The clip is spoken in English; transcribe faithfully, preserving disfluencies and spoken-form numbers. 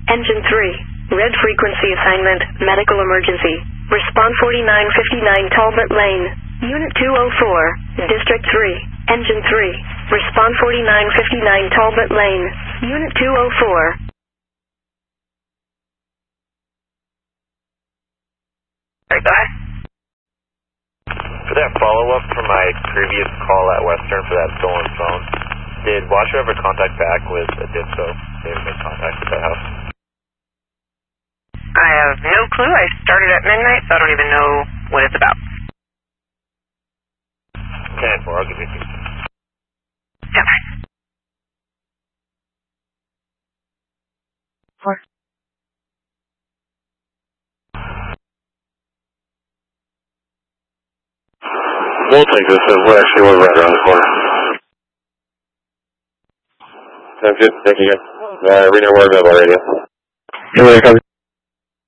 Engine three. Red frequency assignment, medical emergency. Respond forty-nine fifty-nine Talbot Lane. Unit two oh four, District three. Engine three. Respond forty-nine fifty-nine Talbot Lane. Unit two oh four. Alright, go ahead. For that follow-up from my previous call at Western for that stolen phone, did Washer ever contact back with a disco? They ever make contact with that house? I have no clue. I started at midnight, so I don't even know what it's about. ten four, I'll give you a few. Okay. Four. We'll take this as we're actually we're right around the corner. Sounds good. Thank you guys. Uh, Reno, we're available radio. Here we go.